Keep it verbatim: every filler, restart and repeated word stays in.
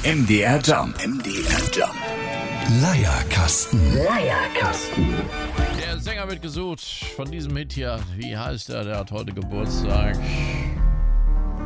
M D R Jump. M D R Jump. Leierkasten. Leierkasten. Der Sänger wird gesucht von diesem Hit hier. Wie heißt er? Der hat heute Geburtstag.